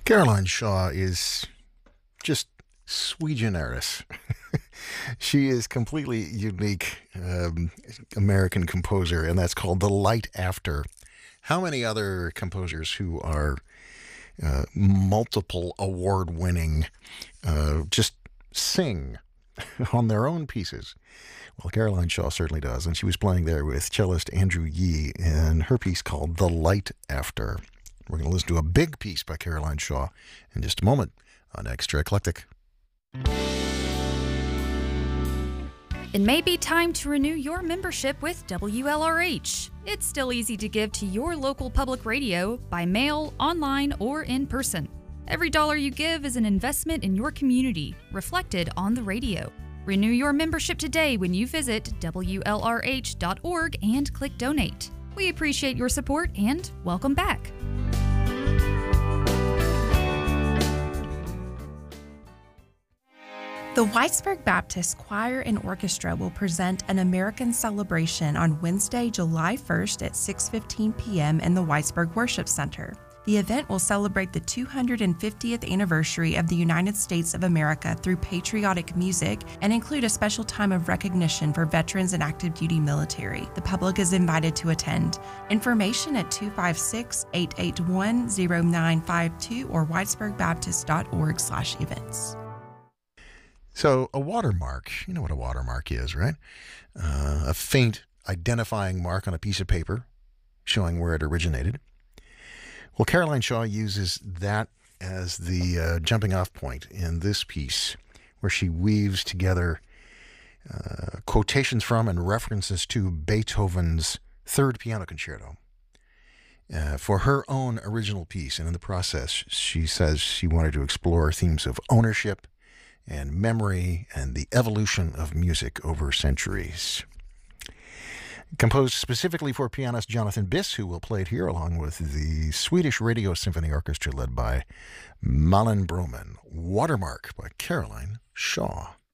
Caroline Shaw is just sui generis. She is completely unique American composer, and that's called The Light After. How many other composers who are multiple award-winning just sing on their own pieces? Well, Caroline Shaw certainly does, and she was playing there with cellist Andrew Yee in her piece called The Light After. We're going to listen to a big piece by Caroline Shaw in just a moment on Extra Eclectic. It may be time to renew your membership with WLRH. It's still easy to give to your local public radio by mail, online, or in person. Every dollar you give is an investment in your community, reflected on the radio. Renew your membership today when you visit WLRH.org and click Donate. We appreciate your support and welcome back. The Whitesburg Baptist Choir and Orchestra will present an American Celebration on Wednesday, July 1st at 6:15 p.m. in the Whitesburg Worship Center. The event will celebrate the 250th anniversary of the United States of America through patriotic music and include a special time of recognition for veterans and active duty military. The public is invited to attend. Information at 256-881-0952 or whitesburgbaptist.org/events. So a watermark, you know what a watermark is, right? A faint identifying mark on a piece of paper showing where it originated. Well, Caroline Shaw uses that as the jumping off point in this piece, where she weaves together quotations from and references to Beethoven's Third Piano Concerto for her own original piece. And in the process, she says she wanted to explore themes of ownership and memory and the evolution of music over centuries. Composed specifically for pianist Jonathan Biss, who will play it here along with the Swedish Radio Symphony Orchestra led by Malin Broman. Watermark by Caroline Shaw.